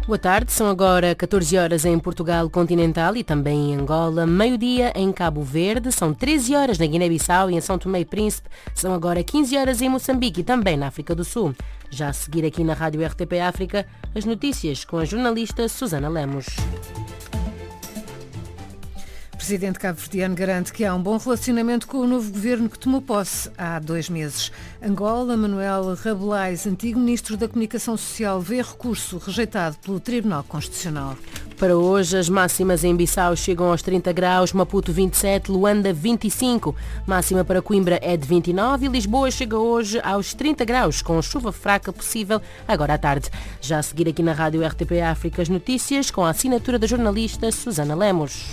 Boa tarde, são agora 14 horas em Portugal continental e também em Angola, meio-dia em Cabo Verde, são 13 horas na Guiné-Bissau e em São Tomé e Príncipe, são agora 15 horas em Moçambique e também na África do Sul. Já a seguir aqui na Rádio RTP África, as notícias com a jornalista Susana Lemos. O presidente cabo-verdiano garante que há um bom relacionamento com o novo governo que tomou posse há 2 meses. Angola, Manuel Rabelais, antigo ministro da Comunicação Social, vê recurso rejeitado pelo Tribunal Constitucional. Para hoje, as máximas em Bissau chegam aos 30 graus, Maputo 27, Luanda 25. Máxima para Coimbra é de 29 e Lisboa chega hoje aos 30 graus, com chuva fraca possível agora à tarde. Já a seguir aqui na Rádio RTP África as notícias com a assinatura da jornalista Susana Lemos.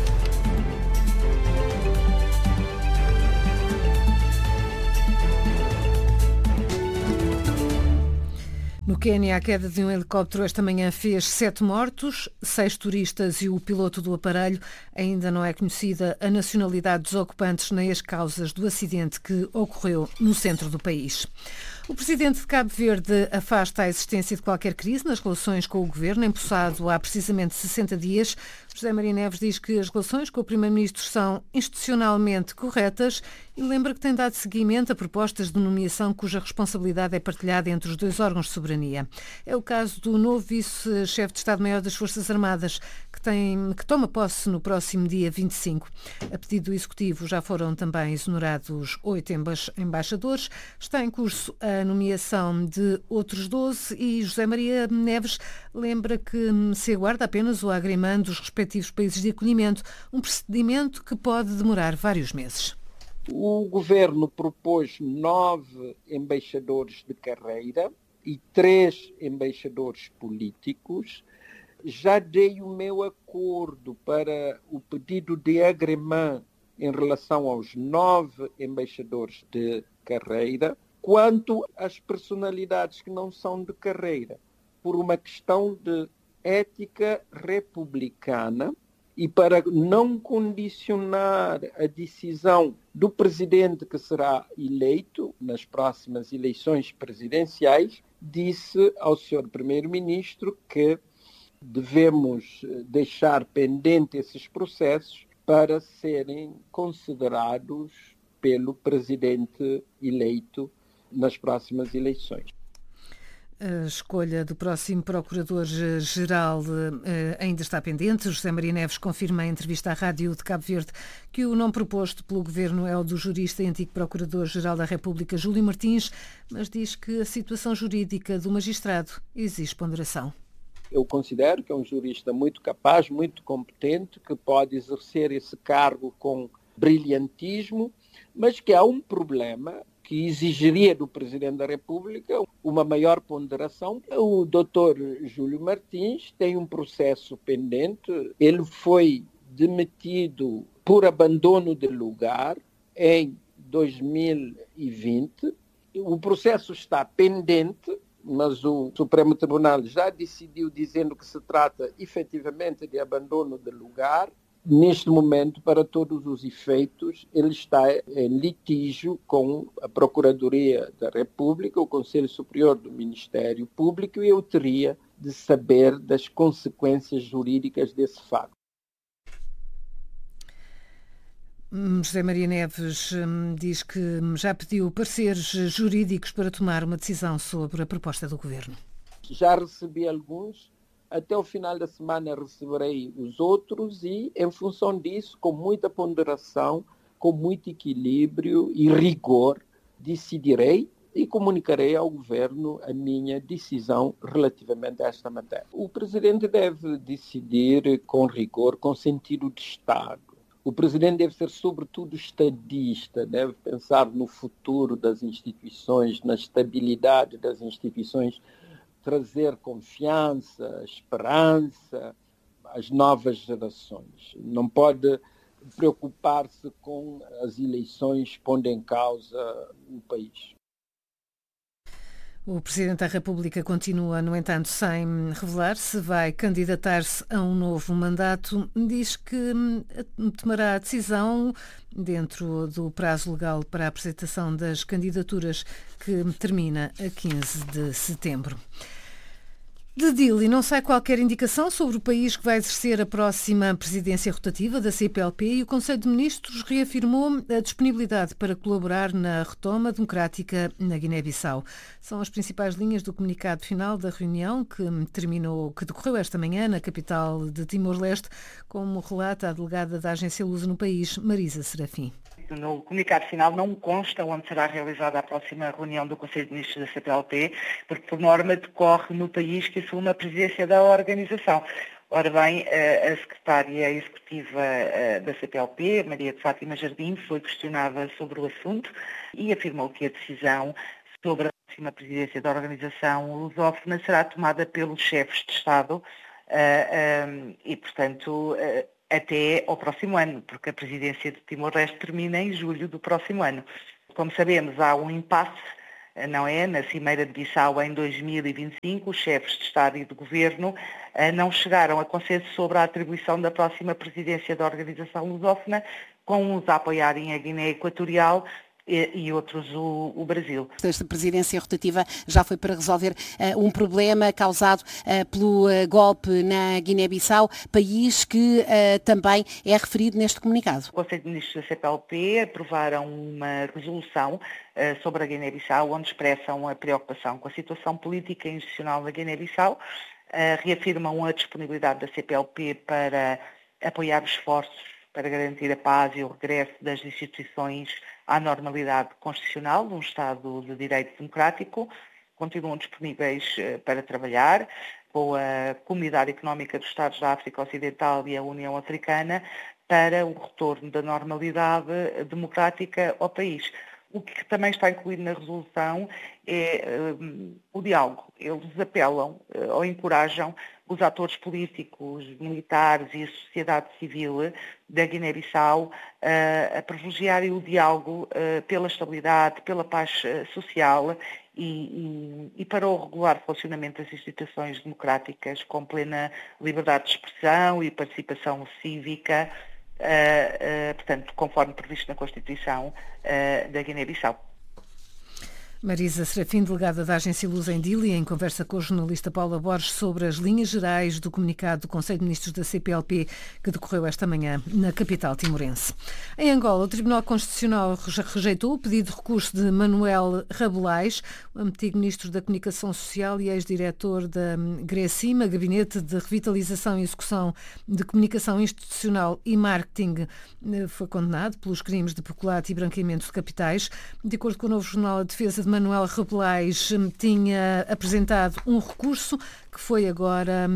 No Quênia, a queda de um helicóptero esta manhã fez 7 mortos, 6 turistas e o piloto do aparelho. Ainda não é conhecida a nacionalidade dos ocupantes nem as causas do acidente que ocorreu no centro do país. O presidente de Cabo Verde afasta a existência de qualquer crise nas relações com o governo, empossado há precisamente 60 dias. José Maria Neves diz que as relações com o primeiro-ministro são institucionalmente corretas e lembra que tem dado seguimento a propostas de nomeação cuja responsabilidade é partilhada entre os 2 órgãos de soberania. É o caso do novo vice-chefe de Estado-Maior das Forças Armadas, que toma posse no próximo dia 25. A pedido do Executivo já foram também exonerados 8 embaixadores. Está em curso a nomeação de outros 12 e José Maria Neves lembra que se aguarda apenas o agreemento dos respectivos países de acolhimento, um procedimento que pode demorar vários meses. O governo propôs 9 embaixadores de carreira e 3 embaixadores políticos. Já dei o meu acordo para o pedido de agreement em relação aos 9 embaixadores de carreira. Quanto às personalidades que não são de carreira, por uma questão de ética republicana e para não condicionar a decisão do presidente que será eleito nas próximas eleições presidenciais, disse ao Sr. Primeiro-Ministro que devemos deixar pendente esses processos para serem considerados pelo presidente eleito nas próximas eleições. A escolha do próximo Procurador-Geral ainda está pendente. José Maria Neves confirma em entrevista à Rádio de Cabo Verde que o nome proposto pelo Governo é o do jurista e antigo Procurador-Geral da República, Júlio Martins, mas diz que a situação jurídica do magistrado exige ponderação. Eu considero que é um jurista muito capaz, muito competente, que pode exercer esse cargo com brilhantismo, mas que há um problema que exigiria do Presidente da República uma maior ponderação. O Dr. Júlio Martins tem um processo pendente. Ele foi demitido por abandono de lugar em 2020. O processo está pendente, mas o Supremo Tribunal já decidiu dizendo que se trata efetivamente de abandono de lugar. Neste momento, para todos os efeitos, ele está em litígio com a Procuradoria da República, o Conselho Superior do Ministério Público, e eu teria de saber das consequências jurídicas desse facto. José Maria Neves diz que já pediu pareceres jurídicos para tomar uma decisão sobre a proposta do Governo. Já recebi alguns. Até o final da semana receberei os outros e, em função disso, com muita ponderação, com muito equilíbrio e rigor, decidirei e comunicarei ao Governo a minha decisão relativamente a esta matéria. O Presidente deve decidir com rigor, com sentido de Estado. O Presidente deve ser, sobretudo, estadista, deve pensar no futuro das instituições, na estabilidade das instituições, trazer confiança, esperança às novas gerações. Não pode preocupar-se com as eleições pondo em causa o país. O Presidente da República continua, no entanto, sem revelar se vai candidatar-se a um novo mandato. Diz que tomará a decisão dentro do prazo legal para a apresentação das candidaturas que termina a 15 de setembro. De Dili não sai qualquer indicação sobre o país que vai exercer a próxima presidência rotativa da CPLP e o Conselho de Ministros reafirmou a disponibilidade para colaborar na retoma democrática na Guiné-Bissau. São as principais linhas do comunicado final da reunião que decorreu esta manhã na capital de Timor-Leste, como relata a delegada da agência Lusa no país, Marisa Serafim. No comunicado final não consta onde será realizada a próxima reunião do Conselho de Ministros da CPLP, porque por norma decorre no país que assume a presidência da organização. Ora bem, a secretária executiva da CPLP, Maria de Fátima Jardim, foi questionada sobre o assunto e afirmou que a decisão sobre a próxima presidência da organização lusófona será tomada pelos chefes de Estado e, portanto, até ao próximo ano, porque a presidência de Timor-Leste termina em julho do próximo ano. Como sabemos, há um impasse, não é? Na Cimeira de Bissau em 2025, os chefes de Estado e de Governo não chegaram a consenso sobre a atribuição da próxima presidência da organização lusófona, com uns a apoiarem a Guiné Equatorial e outros o Brasil. Esta presidência rotativa já foi para resolver um problema causado pelo golpe na Guiné-Bissau, país que também é referido neste comunicado. O Conselho de Ministros da CPLP aprovaram uma resolução sobre a Guiné-Bissau, onde expressam a preocupação com a situação política e institucional da Guiné-Bissau, reafirmam a disponibilidade da CPLP para apoiar os esforços para garantir a paz e o regresso das instituições à normalidade constitucional de um Estado de Direito Democrático. Continuam disponíveis para trabalhar com a Comunidade Económica dos Estados da África Ocidental e a União Africana para o retorno da normalidade democrática ao país. O que também está incluído na resolução é o diálogo. Eles apelam ou encorajam os atores políticos, militares e a sociedade civil da Guiné-Bissau a privilegiarem o diálogo pela estabilidade, pela paz social e para o regular funcionamento das instituições democráticas com plena liberdade de expressão e participação cívica, portanto, conforme previsto na Constituição da Guiné-Bissau. Marisa Serafim, delegada da agência Lusa em Dili, em conversa com a jornalista Paula Borges sobre as linhas gerais do comunicado do Conselho de Ministros da CPLP que decorreu esta manhã na capital timorense. Em Angola, o Tribunal Constitucional rejeitou o pedido de recurso de Manuel Rabelais, o antigo Ministro da Comunicação Social e ex-diretor da GRECIMA, Gabinete de Revitalização e Execução de Comunicação Institucional e Marketing. Foi condenado pelos crimes de peculato e branqueamento de capitais. De acordo com o Novo Jornal, a defesa de Manuel Rabelais tinha apresentado um recurso que foi agora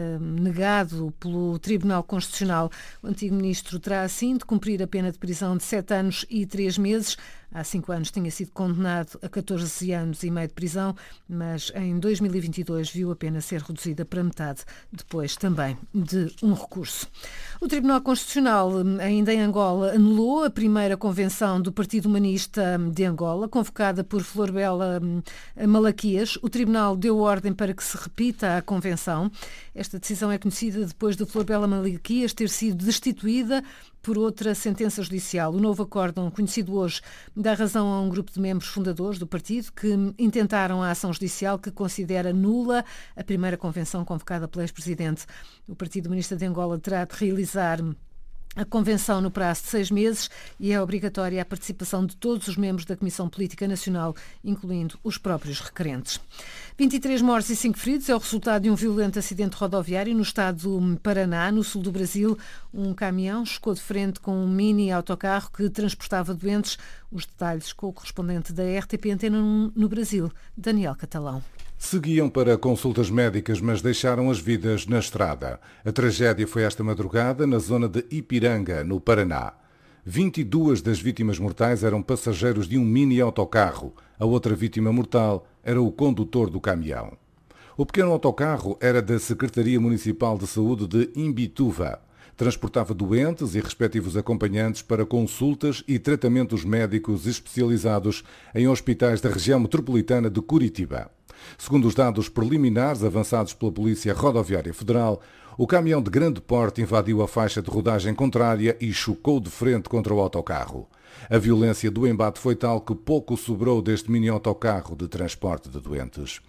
negado pelo Tribunal Constitucional. O antigo ministro terá assim de cumprir a pena de prisão de 7 anos e 3 meses. Há 5 anos tinha sido condenado a 14 anos e meio de prisão, mas em 2022 viu a pena ser reduzida para metade, depois também de um recurso. O Tribunal Constitucional, ainda em Angola, anulou a primeira convenção do Partido Humanista de Angola, convocada por Florbela Malaquias. O Tribunal deu ordem para que se repita a convenção. Esta decisão é conhecida depois de Florbela Malaquias ter sido destituída por outra sentença judicial. O novo acórdão, conhecido hoje, dá razão a um grupo de membros fundadores do partido que intentaram a ação judicial que considera nula a primeira convenção convocada pelo ex-presidente. O Partido Humanista de Angola terá de realizar a convenção no prazo de 6 meses e é obrigatória a participação de todos os membros da Comissão Política Nacional, incluindo os próprios requerentes. 23 mortos e 5 feridos é o resultado de um violento acidente rodoviário no estado do Paraná, no sul do Brasil. Um caminhão chocou de frente com um mini autocarro que transportava doentes. Os detalhes com o correspondente da RTP Antena no Brasil, Daniel Catalão. Seguiam para consultas médicas, mas deixaram as vidas na estrada. A tragédia foi esta madrugada na zona de Ipiranga, no Paraná. 22 das vítimas mortais eram passageiros de um mini autocarro. A outra vítima mortal era o condutor do caminhão. O pequeno autocarro era da Secretaria Municipal de Saúde de Imbituva. Transportava doentes e respectivos acompanhantes para consultas e tratamentos médicos especializados em hospitais da região metropolitana de Curitiba. Segundo os dados preliminares avançados pela Polícia Rodoviária Federal, o caminhão de grande porte invadiu a faixa de rodagem contrária e chocou de frente contra o autocarro. A violência do embate foi tal que pouco sobrou deste mini-autocarro de transporte de doentes.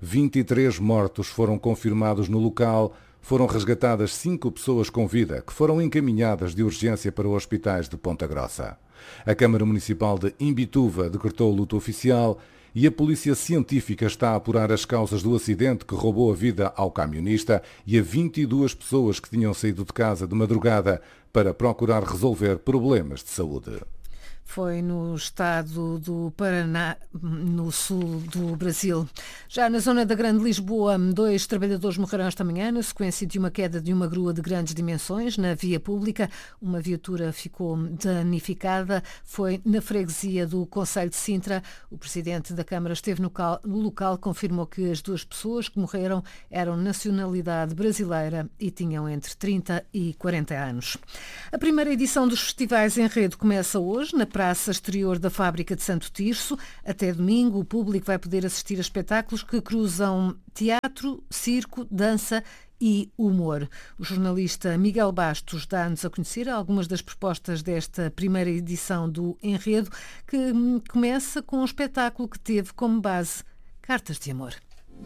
23 mortos foram confirmados no local. Foram resgatadas 5 pessoas com vida, que foram encaminhadas de urgência para os hospitais de Ponta Grossa. A Câmara Municipal de Imbituva decretou luto oficial e a Polícia Científica está a apurar as causas do acidente que roubou a vida ao camionista e a 22 pessoas que tinham saído de casa de madrugada para procurar resolver problemas de saúde. Foi no estado do Paraná, no sul do Brasil. Já na zona da Grande Lisboa, 2 trabalhadores morreram esta manhã na sequência de uma queda de uma grua de grandes dimensões na via pública. Uma viatura ficou danificada. Foi na freguesia do Concelho de Sintra. O presidente da Câmara esteve no local, confirmou que as 2 pessoas que morreram eram nacionalidade brasileira e tinham entre 30 e 40 anos. A primeira edição dos festivais Enredo começa hoje, na Praça Exterior da Fábrica de Santo Tirso. Até domingo, o público vai poder assistir a espetáculos que cruzam teatro, circo, dança e humor. O jornalista Miguel Bastos dá-nos a conhecer algumas das propostas desta primeira edição do Enredo, que começa com um espetáculo que teve como base Cartas de Amor.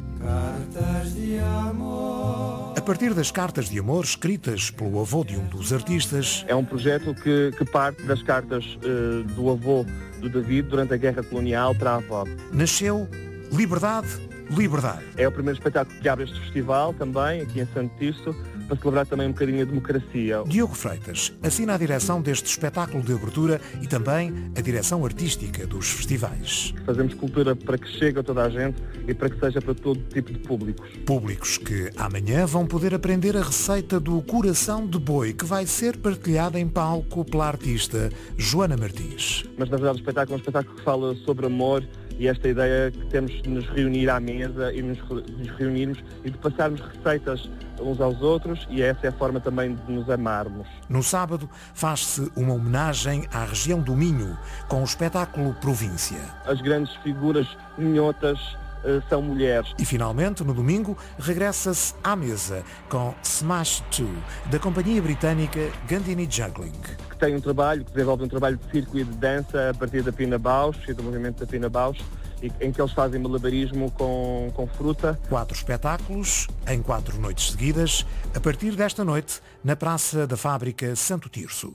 Cartas de amor. A partir das cartas de amor escritas pelo avô de um dos artistas. É um projeto que parte das cartas do avô do David durante a Guerra Colonial para a avó. Nasceu Liberdade, Liberdade. É o primeiro espetáculo que abre este festival também, aqui em Santo Tirso, para celebrar também um bocadinho a democracia. Diogo Freitas assina a direção deste espetáculo de abertura e também a direção artística dos festivais. Fazemos cultura para que chegue a toda a gente e para que seja para todo tipo de públicos. Públicos que amanhã vão poder aprender a receita do coração de boi, que vai ser partilhada em palco pela artista Joana Martins. Mas na verdade o espetáculo é um espetáculo que fala sobre amor e esta ideia que temos de nos reunir à mesa e nos reunirmos e de passarmos receitas uns aos outros, e essa é a forma também de nos amarmos. No sábado faz-se uma homenagem à região do Minho, com o espetáculo Província. As grandes figuras minhotas são mulheres. E finalmente, no domingo, regressa-se à mesa com Smash 2, da companhia britânica Gandini Juggling. Que tem que desenvolve um trabalho de circo e de dança a partir da Pina Bausch e do movimento da Pina Bausch, em que eles fazem malabarismo com fruta. 4 espetáculos em 4 noites seguidas, a partir desta noite, na Praça da Fábrica Santo Tirso.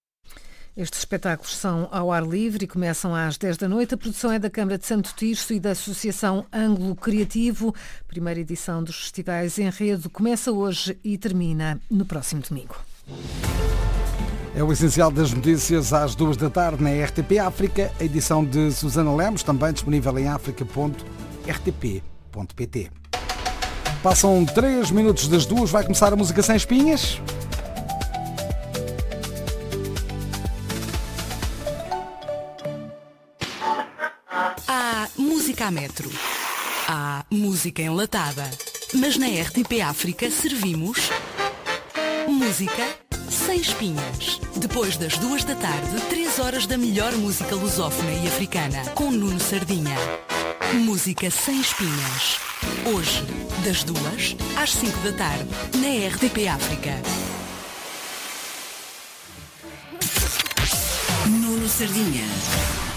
Estes espetáculos são ao ar livre e começam às 10 da noite. A produção é da Câmara de Santo Tirso e da Associação Ângulo Criativo. A primeira edição dos festivais Enredo começa hoje e termina no próximo domingo. É o essencial das notícias às 2 da tarde na RTP África. A edição de Susana Lemos, também disponível em africa.rtp.pt. Passam 3 minutos das 2, vai começar a música sem espinhas. Há música a metro, há música enlatada, mas na RTP África servimos música sem espinhas. Depois das 2 da tarde, 3 horas da melhor música lusófona e africana, com Nuno Sardinha. Música sem espinhas. Hoje, das 2 às 5 da tarde, na RTP África. Nuno Sardinha.